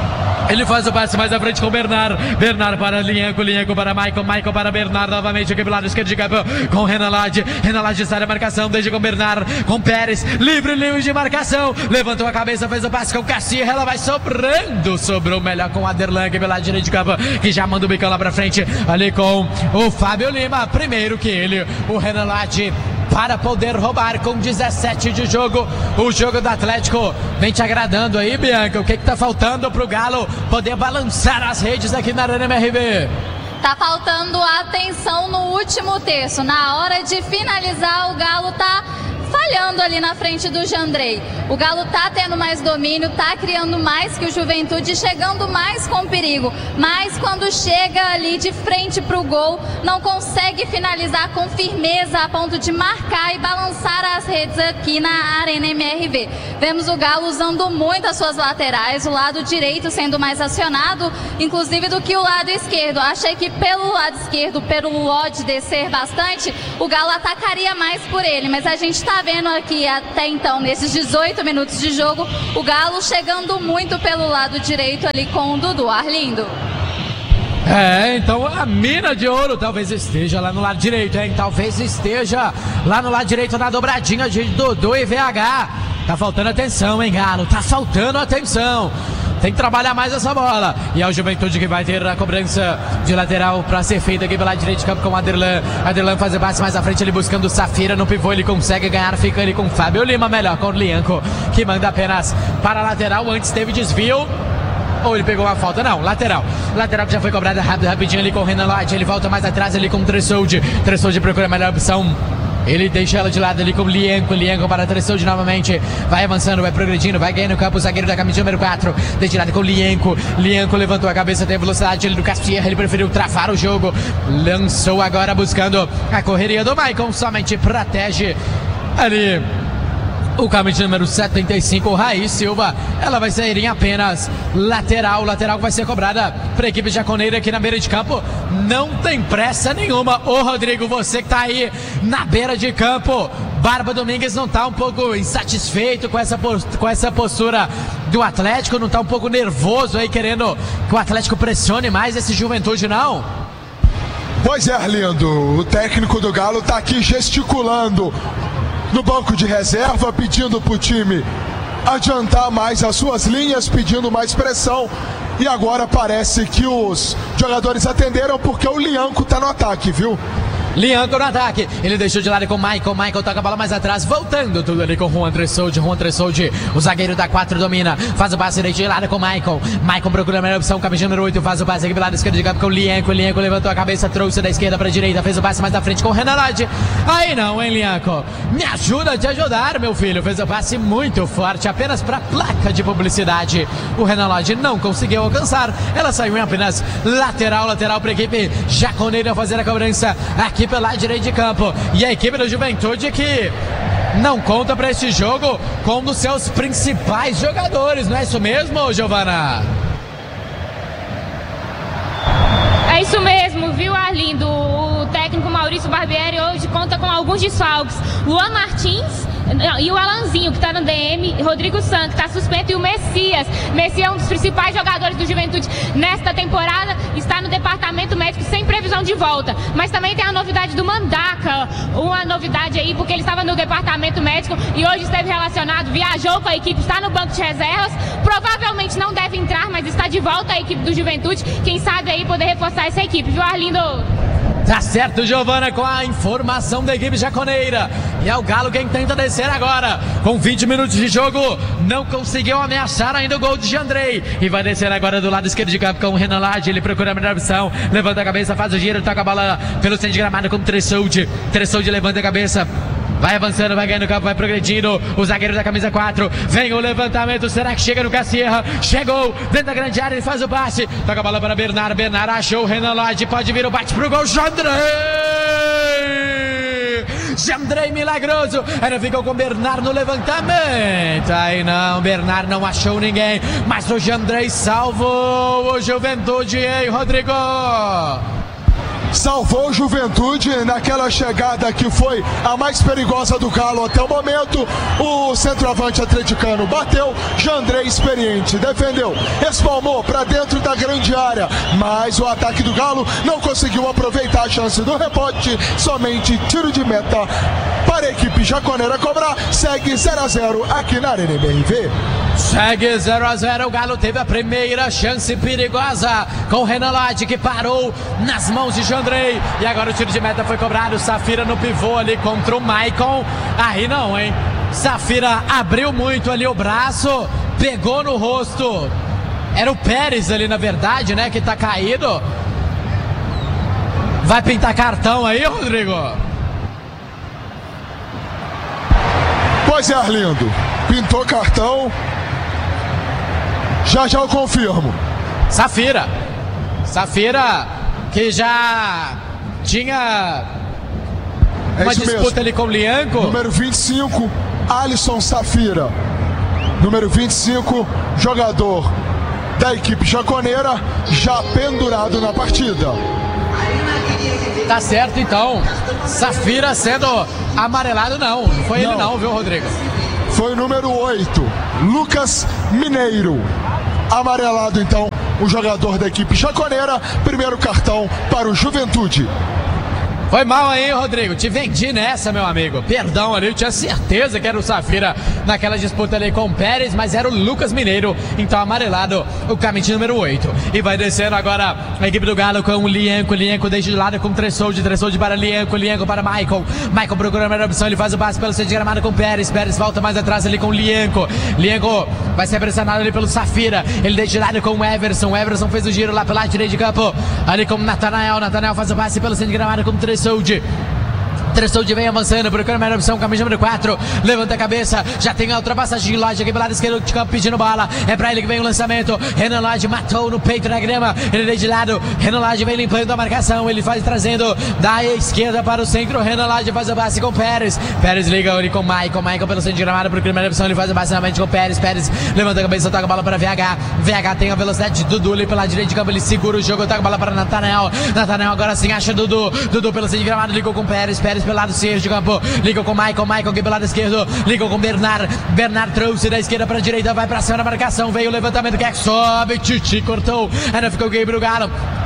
ele faz o passe mais à frente com Bernard, Bernard para Lianco, Lianco para Michael, Michael para Bernard novamente aqui pelo lado esquerdo de campo com Renan Lodge, Renan Lodge sai da marcação, deixa com Bernard, com Pérez, livre, livre de marcação, levantou a cabeça, fez o passe com Cacierra, ela vai sobrando, sobrou melhor com o Aderlan aqui pelo lado direito de campo, que já manda o bicão lá pra frente, ali com o Fábio Lima, primeiro que ele, o Renan Lodge para poder roubar com dezessete de jogo. O jogo do Atlético vem te agradando aí, Bianca? O que que tá faltando pro Galo poder balançar as redes aqui na Arena M R V? Tá faltando atenção no último terço. Na hora de finalizar, o Galo tá falhando ali na frente do Jandrei. O Galo tá tendo mais domínio, tá criando mais que o Juventude, chegando mais com perigo. Mas quando chega ali de frente pro gol, não consegue finalizar com firmeza a ponto de marcar e balançar as redes aqui na Arena M R V. Vemos o Galo usando muito as suas laterais, o lado direito sendo mais acionado, inclusive do que o lado esquerdo. Achei que pelo lado esquerdo, pelo Lodge descer bastante, o Galo atacaria mais por ele, mas a gente tá vendo aqui até então, nesses dezoito minutos de jogo, o Galo chegando muito pelo lado direito ali com o Dudu. Arlindo. É, então a mina de ouro talvez esteja lá no lado direito, hein? Talvez esteja lá no lado direito na dobradinha de Dudu e V H. Tá faltando atenção, hein, Galo? Tá faltando atenção. Tem que trabalhar mais essa bola. E é o Juventude que vai ter a cobrança de lateral para ser feita aqui pelo lado direito de campo com o Aderlan. Aderlan faz o passe mais à frente, ele buscando o Safira no pivô. Ele consegue ganhar, fica ali com o Fábio Lima, melhor com o Lianco, que manda apenas para a lateral. Antes teve desvio. Ou ele pegou uma falta? Não, lateral. Lateral que já foi cobrada rápido, rapidinho ali com o Renan Lodge. Ele volta mais atrás ali com o Tressoldi. Tressoldi procura a melhor opção. Ele deixa ela de lado ali com o Lianco. Lianco para Tressoldi novamente. Vai avançando, vai progredindo, vai ganhando o campo. O zagueiro da camisa número quatro. Deixa de lado com o Lianco. Lianco levantou a cabeça, tem velocidade ali do Castierra. Ele preferiu travar o jogo. Lançou agora buscando a correria do Maicon. Somente protege ali o camisa número setenta e cinco, o Raí Silva. Ela vai sair em apenas lateral. Lateral que vai ser cobrada para a equipe jaconeira aqui na beira de campo. Não tem pressa nenhuma. Ô Rodrigo, você que tá aí na beira de campo, Barba Domingues não tá um pouco insatisfeito com essa, com essa postura do Atlético? Não tá um pouco nervoso aí, querendo que o Atlético pressione mais esse Juventude, não? Pois é, Arlindo. O técnico do Galo tá aqui gesticulando no banco de reserva, pedindo pro time adiantar mais as suas linhas, pedindo mais pressão. E agora parece que os jogadores atenderam, porque o Lianco tá no ataque, viu? Lianco no ataque, ele deixou de lado com o Michael. Michael toca a bola mais atrás, voltando tudo ali com o Juan Tressoldi. Juan Tressoldi, o zagueiro da quatro, domina, faz o passe direito de lado com o Michael. Michael procura a melhor opção, camisa número oito, faz o passe aqui do lado esquerdo de campo com o Lianco. Lianco levantou a cabeça, trouxe da esquerda para a direita, fez o passe mais da frente com o Renan Lodge. Aí não, hein, Lianco? Me ajuda a te ajudar, meu filho. Fez o passe muito forte, apenas para placa de publicidade. O Renan Lodge não conseguiu alcançar. Ela saiu em apenas lateral, lateral para a equipe jaconeira fazer a cobrança aqui pelo lado direito de campo. E a equipe do Juventude que não conta para este jogo com um dos seus principais jogadores, não é isso mesmo, Giovana? É isso mesmo, viu, Arlindo? O técnico Maurício Barbieri hoje conta com alguns desfalques. Luan Martins e o Alanzinho, que está no D M, Rodrigo Santos, que está suspenso, e o Messias. Messias é um dos principais jogadores do Juventude nesta temporada, está no departamento médico sem previsão de volta. Mas também tem a novidade do Mandaca, uma novidade aí, porque ele estava no departamento médico e hoje esteve relacionado, viajou com a equipe, está no banco de reservas, provavelmente não deve entrar, mas está de volta a equipe do Juventude. Quem sabe aí poder reforçar essa equipe, viu, Arlindo? Tá certo, Giovana, com a informação da equipe jaconeira. E é o Galo quem tenta descer agora. Com vinte minutos de jogo, não conseguiu ameaçar ainda o gol de Jandrei. E vai descer agora do lado esquerdo de campo com o Renan Lodge. Ele procura a melhor opção, levanta a cabeça, faz o giro, toca a bola pelo centro de gramado com o Tressoldi. Tressoldi levanta a cabeça, vai avançando, vai ganhando o campo, vai progredindo. O zagueiro da camisa quatro, vem o levantamento, será que chega no Castierra? Chegou, dentro da grande área, ele faz o passe, toca a bola para Bernard, Bernard achou o Renan Lodge, pode vir o bate pro gol, Jandrei! Jandrei milagroso, ainda ficou com Bernard no levantamento. Aí não, Bernard não achou ninguém, mas o Jandrei salvou o Juventude, hein, Rodrigo? Salvou o Juventude naquela chegada que foi a mais perigosa do Galo até o momento. O centroavante atleticano bateu, Jandrei experiente, defendeu, espalmou para dentro da grande área, mas o ataque do Galo não conseguiu aproveitar a chance do rebote, somente tiro de meta para a equipe jaconeira cobrar. Segue zero a zero aqui na Arena M R V. Segue zero a zero, o Galo teve a primeira chance perigosa com o Renan Lodge, que parou nas mãos de Jandrei. E agora o tiro de meta foi cobrado. Safira no pivô ali contra o Maicon. Aí não, hein? Safira abriu muito ali o braço, pegou no rosto. Era o Pérez ali, na verdade, né? Que tá caído. Vai pintar cartão aí, Rodrigo? Pois é, Arlindo. Pintou cartão. Já já eu confirmo. Safira. Safira, que já tinha é uma disputa mesmo. ali com o Lianco. Número vinte e cinco, Alisson Safira. Número vinte e cinco, jogador da equipe jaconeira, já pendurado na partida. Tá certo, então. Safira sendo amarelado, não. Não foi não. ele não, viu, Rodrigo? Foi o número oito, Lucas Mineiro. Amarelado, então, o jogador da equipe jaconeira. Primeiro cartão para o Juventude. Foi mal aí, Rodrigo. Te vendi nessa, meu amigo. Perdão ali, eu tinha certeza que era o Safira naquela disputa ali com o Pérez, mas era o Lucas Mineiro. Então, amarelado, o camite número oito. E vai descendo agora a equipe do Galo com o Lianco. Lianco deixa de lado com o Tressoldi. Tressoldi para Lianco. Lianco para Maicon. Maicon procura a melhor opção. Ele faz o passe pelo centro de gramado com o Pérez. Pérez volta mais atrás ali com o Lianco. Lianco vai ser pressionado ali pelo Safira. Ele deixa de lado com o Everson. O Everson fez o giro lá pela direita de campo. Ali com o Natanael. Natanael faz o passe pelo centro de gramado com o Tressoldi. Tressoldi vem avançando, procurando a melhor opção, camisa número quatro, levanta a cabeça, já tem a ultrapassagem de Lodge aqui pelo lado esquerdo de campo pedindo bola, é pra ele que vem o lançamento. Renan Lodge matou no peito na grama, ele deu de lado, Renan Lodge vem limpando a marcação, ele faz trazendo da esquerda para o centro, Renan Lodge faz o passe com o Pérez, Pérez liga ali com o Maicon, Maicon pelo centro de gramado, procurando a melhor opção, ele faz o passe novamente com o Pérez, Pérez levanta a cabeça, toca a bola para V H, V H tem a velocidade de Dudu ali pela direita de campo, ele segura o jogo, toca a bola para Natanael, Natanael agora sim acha Dudu, Dudu pelo centro de gramado, ligou com o Pérez, Pérez pelo lado esquerdo de campo, ligou com o Maicon, Maicon aqui pelo lado esquerdo, ligou com o Bernard, Bernard trouxe da esquerda para a direita, vai para cima da marcação, veio o levantamento, que é que sobe, Titi cortou, ainda ficou o Gabriel Galo.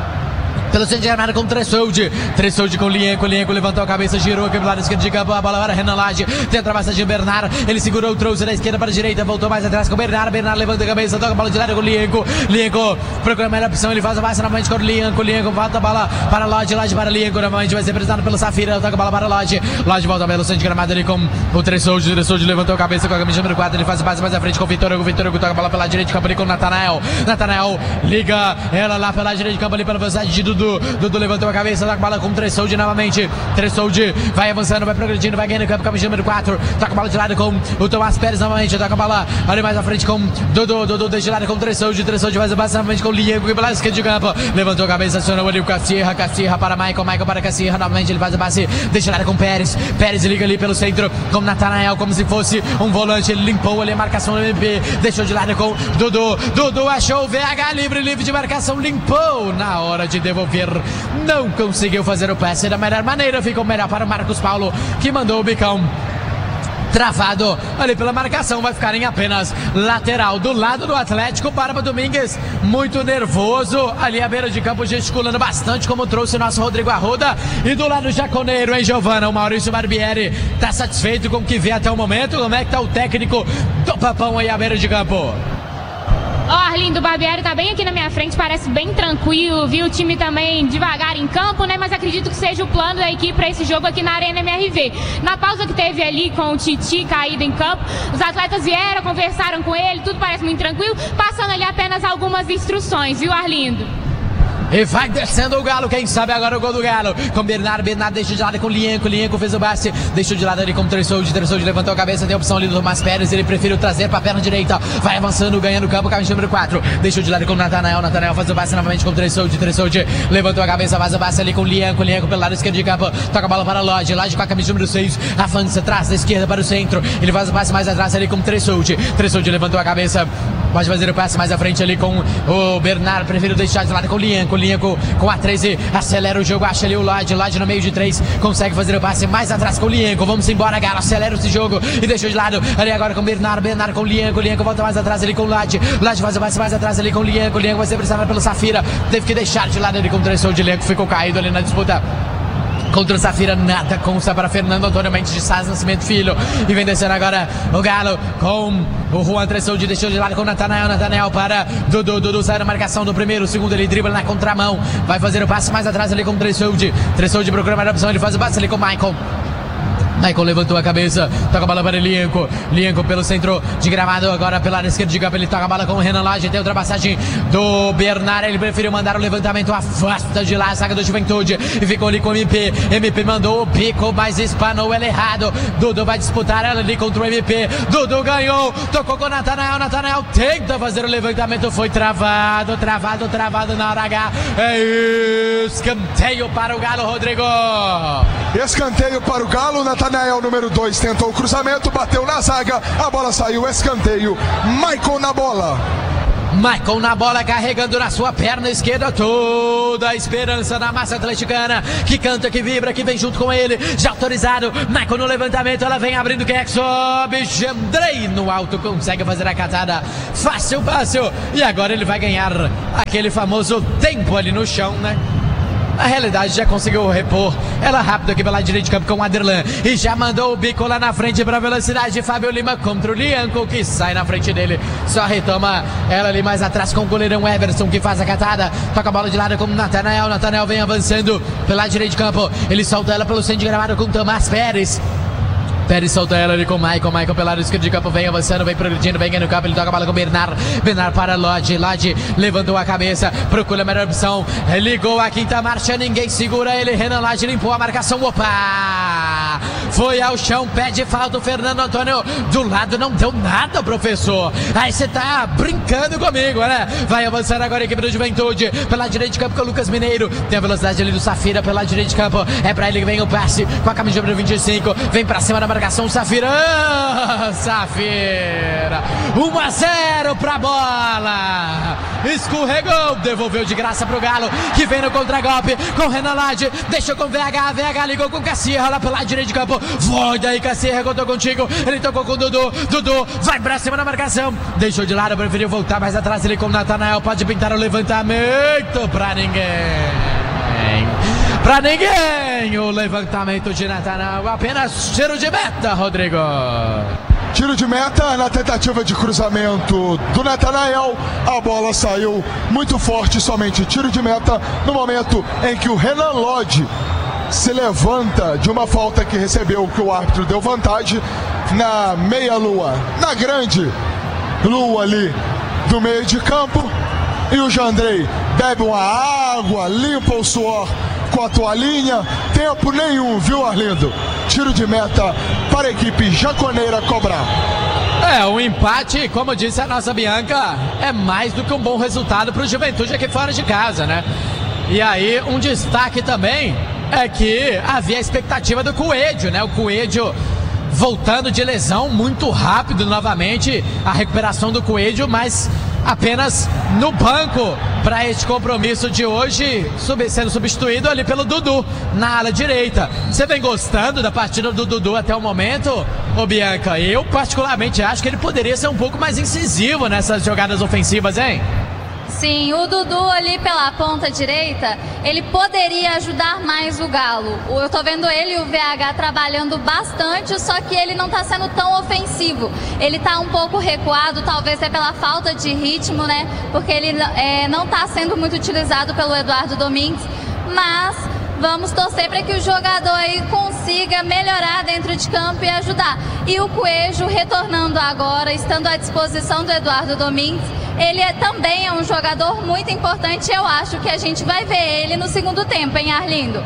Pelo centro de gramado com o Tressoldi. Tressoldi com o Lianco. Lianco levantou a cabeça, girou aqui pro lado esquerdo de campo. A bola para Renan Lodge. Tem a ultrapassagem do Bernard. Ele segurou, trouxe da esquerda para a direita. Voltou mais atrás com o Bernard. Bernard levanta a cabeça, toca a bola de lado com o Lianco. Lianco procura a melhor opção. Ele faz a passe novamente com o Lianco. Lianco volta a bola para Lodge. Lodge para Lianco. Novamente vai ser pressionado pelo Safira. Toca a bola para Lodge. Lodge volta pelo centro de gramado ali com o Tressoldi. O Tressoldi levantou a cabeça com a camisa número quatro. Ele faz o passe mais à frente com o Vitor Hugo. Vitor Hugo toca a bola pela direita de campo ali com o Natanael. Natanael liga ela lá pela direita de campo ali pela velocidade de Dudu. Dudu levantou a cabeça, toca a bola com o Tressoldi novamente. Tressoldi vai avançando, vai progredindo, vai ganhando o campo, camisa número quatro. Toca a bola de lado com o Tomás Pérez novamente. Toca a bola ali mais à frente com Dudu. Dudu deixa de lado com o Tressoldi. Tressoldi faz o passe novamente com o Lianco, que pela esquerda de campo. Levantou a cabeça, acionou ali o Cassirra. Cassirra para Maicon, Maicon para Cassirra. Novamente ele faz o passe, deixa de lado com o Pérez. Pérez liga ali pelo centro com o Natanael, como se fosse um volante. Ele limpou ali a marcação do M P. Deixou de lado com Dudu. Dudu achou o V H livre, livre de marcação. Limpou na hora de devolver. Não conseguiu fazer o passe da melhor maneira. Ficou melhor para o Marcos Paulo, que mandou o bicão travado ali pela marcação. Vai ficar em apenas lateral do lado do Atlético. Barba Domingues muito nervoso ali à beira de campo, gesticulando bastante, como trouxe o nosso Rodrigo Arruda. E do lado jaconeiro, hein, Giovana? O Maurício Barbieri tá satisfeito com o que vê até o momento? Como é que tá o técnico do Papão aí à beira de campo? Ó, oh, Arlindo, o Barbieri tá bem aqui na minha frente, parece bem tranquilo, viu? O time também devagar em campo, né? Mas acredito que seja o plano da equipe para esse jogo aqui na Arena M R V. Na pausa que teve ali com o Titi caído em campo, os atletas vieram, conversaram com ele, tudo parece muito tranquilo, passando ali apenas algumas instruções, viu, Arlindo? E vai descendo o Galo, quem sabe agora o gol do Galo. Com Bernardo, Bernardo deixa de lado com o Lianco. Lianco fez o passe, deixou de lado ali com o Tressoldi. Tressoldi levantou a cabeça, tem a opção ali do Tomás Pérez. Ele preferiu trazer para a perna direita. Vai avançando, ganhando o campo, camisa número quatro. Deixou de lado com o Natanael. Natanael faz o passe novamente com o Tressoldi. Tressoldi levantou a cabeça, faz o passe ali com o Lianco. Lianco pelo lado esquerdo de campo, toca a bola para Lodge. Lodge com a camisa número seis, avança, traz da esquerda para o centro. Ele faz o passe mais atrás ali com o Tressoldi. Tressoldi levantou a cabeça, pode fazer o passe mais à frente ali com o Bernardo. Preferiu deixar de lado com o Lianco. Lianco com a treze, acelera o jogo, acha ali o Lodge. Lodge no meio de três, consegue fazer o passe mais atrás com o Lianco. Vamos embora, Galo, acelera esse jogo e deixou de lado ali agora com o Bernardo. Bernardo com o Lianco. Lianco volta mais atrás ali com o Lodge. Lodge faz o passe mais atrás ali com o Lianco. Lianco vai ser pressionado pelo Safira, teve que deixar de lado ali com o Tressoldi. Lianco ficou caído ali na disputa Contra o Safira, nada consta para Fernando Antônio Mendes de Sá Nascimento Filho. E vem descendo agora o Galo com o Juan Tressoldi, deixou de lado com o Natanael. Natanael para Dudu. Dudu sai na marcação do primeiro. O segundo ele dribla na contramão. Vai fazer o passe mais atrás ali com o Tressoldi. Tressoldi procura mais opção. Ele faz o passe ali com o Michael. Michael levantou a cabeça, toca a bola para Lienco. Lienco pelo centro de gramado, agora pela área esquerda de campo. Ele toca a bola com o Renan Lodge. Tem a ultrapassagem do Bernard. Ele preferiu mandar o levantamento, afasta de lá a saga do Juventude e ficou ali com o M P. M P mandou o pico, mas espanou ele errado. Dudu vai disputar ela ali contra o M P. Dudu ganhou, tocou com o Natanael. Natanael tenta fazer o levantamento, foi travado, travado, travado na hora H. É escanteio para o Galo, Rodrigo. Escanteio para o Galo. Natanael, número dois, tentou o cruzamento, bateu na zaga, a bola saiu, escanteio. Michael na bola. Michael na bola, carregando na sua perna esquerda toda a esperança da massa atleticana, que canta, que vibra, que vem junto com ele, já autorizado. Michael no levantamento, ela vem abrindo, quem é que sobe? Jandrei no alto, consegue fazer a catada, fácil, fácil, e agora ele vai ganhar aquele famoso tempo ali no chão, né? Na realidade já conseguiu repor ela rápido aqui pela direita de campo com o Aderlan e já mandou o bico lá na frente para a velocidade de Fábio Lima contra o Lianco, que sai na frente dele, só retoma ela ali mais atrás com o goleirão Everson, que faz a catada, toca a bola de lado com o Natanael. Natanael vem avançando pela direita de campo, ele solta ela pelo centro de gramado com o Tomás Pérez. Pérez solta ela ali com o Michael. Michael pelo lado esquerdo de campo, vem avançando, vem progredindo, vem no campo, ele toca a bola com o Bernard. Bernard para Lodge. Lodge levantou a cabeça, procura a melhor opção, ligou a quinta marcha, ninguém segura ele. Renan Lodge limpou a marcação, opa! Foi ao chão, pede falta o Fernando Antônio. Do lado não deu nada, professor. Aí você tá brincando comigo, né? Vai avançando agora a equipe do Juventude pela direita de campo com o Lucas Mineiro. Tem a velocidade ali do Safira pela direita de campo. É pra ele que vem o passe com a camisa número vinte e cinco. Vem pra cima da marcação, Safira. Ah, Safira. um a zero pra bola. Escorregou, devolveu de graça pro Galo, que vem no contragolpe com o Renan Lodge. Deixou com o V H. V H ligou com o Cassierra lá pela direita de campo. Vai daí, Cassierra, contou contigo. Ele tocou com o Dudu. Dudu vai pra cima da marcação. Deixou de lado, preferiu voltar mais atrás ele com o Natanael. Pode pintar o levantamento pra ninguém. Pra ninguém o levantamento de Natanael. Apenas tiro de meta, Rodrigo. Tiro de meta na tentativa de cruzamento do Natanael. A bola saiu muito forte, somente tiro de meta no momento em que o Renan Lodge se levanta de uma falta que recebeu, que o árbitro deu vantagem na meia-lua, na grande lua ali do meio de campo. E o Jandrei bebe uma água, limpa o suor com a toalhinha. Tempo nenhum, viu, Arlindo? Tiro de meta para a equipe jaconeira cobrar. É, um empate, como disse a nossa Bianca, é mais do que um bom resultado para o Juventude aqui fora de casa, né? E aí, um destaque também é que havia a expectativa do Coelho, né? O Coelho voltando de lesão muito rápido novamente, a recuperação do Coelho, mas apenas no banco para este compromisso de hoje, sub, sendo substituído ali pelo Dudu na ala direita. Você vem gostando da partida do Dudu até o momento, ô Bianca? Eu particularmente acho que ele poderia ser um pouco mais incisivo nessas jogadas ofensivas, hein? Sim, o Dudu ali pela ponta direita, ele poderia ajudar mais o Galo. Eu tô vendo ele e o V H trabalhando bastante, só que ele não tá sendo tão ofensivo. Ele tá um pouco recuado, talvez é pela falta de ritmo, né? Porque ele é, não tá sendo muito utilizado pelo Eduardo Domingues, mas vamos torcer para que o jogador aí consiga melhorar dentro de campo e ajudar. E o Coelho retornando agora, estando à disposição do Eduardo Domingues, ele é, também é um jogador muito importante. Eu acho que a gente vai ver ele no segundo tempo, hein, Arlindo?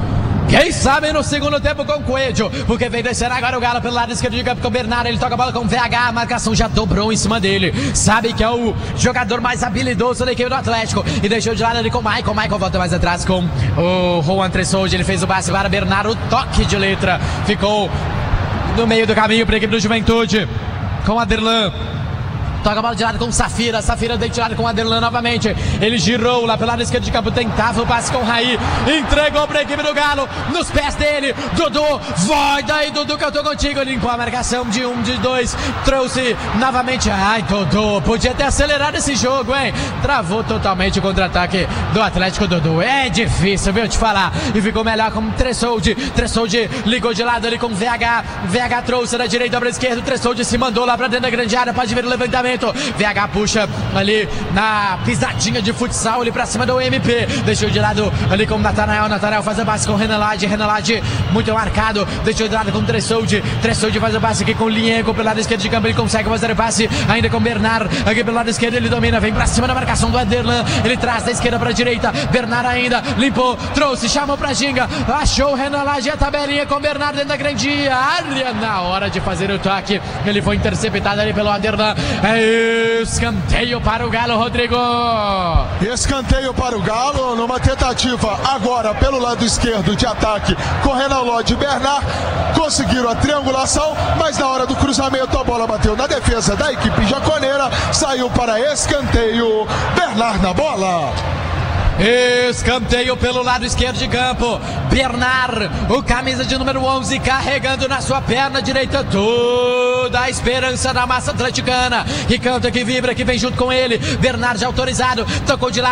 Quem sabe no segundo tempo com o Coelho, porque vem descer agora o Galo pelo lado esquerdo de campo com o Bernardo. Ele toca a bola com o V H, a marcação já dobrou em cima dele. Sabe que é o jogador mais habilidoso da equipe do Atlético e deixou de lado ali com o Michael. Michael volta mais atrás com o Juan Tressoldi. Ele fez o passe para Bernardo, o toque de letra ficou no meio do caminho para a equipe do Juventude com o Aderlan. toca a bola de lado com Safira, Safira deu de lado com Aderlan novamente, ele girou lá pelo lado esquerdo de campo, tentava o passe com o Raí, entregou pra equipe do Galo, nos pés dele, Dudu, vai daí Dudu que eu tô contigo, limpou a marcação de um, de dois, trouxe novamente, ai Dudu, podia ter acelerado esse jogo, hein, travou totalmente o contra-ataque do Atlético. Dudu, é difícil, viu, te falar, e ficou melhor com Tressoldi, Tressoldi ligou de lado ali com V H, V H trouxe da direita pra esquerda, Tressoldi se mandou lá pra dentro da grande área, pode ver o levantamento, V H puxa ali na pisadinha de futsal ali pra cima do M P, deixou de lado ali com Natanael, Natanael faz a base com Renan Lade, Renan Lade muito marcado, deixou de lado com Tressoldi, Tressoldi faz a base aqui com o Linhenco pelo lado esquerdo de campo, ele consegue fazer o passe ainda com Bernard, aqui pelo lado esquerdo ele domina, vem pra cima da marcação do Aderlan, ele traz da esquerda pra direita, Bernard ainda, limpou, trouxe, chamou pra Ginga, achou o Renan Lade, a tabelinha com Bernard dentro da grande área, na hora de fazer o toque, ele foi interceptado ali pelo Aderlan, é escanteio para o Galo, Rodrigo. Escanteio para o Galo, numa tentativa agora pelo lado esquerdo de ataque com Renan Lade e Bernard, conseguiram a triangulação, mas na hora do cruzamento a bola bateu na defesa da equipe jaconeira, saiu para escanteio, Bernard na bola. Escanteio pelo lado esquerdo de campo, Bernard, o camisa de número onze, carregando na sua perna direita toda a esperança da massa atleticana, que canta, que vibra, que vem junto com ele, Bernard já autorizado, tocou de lado.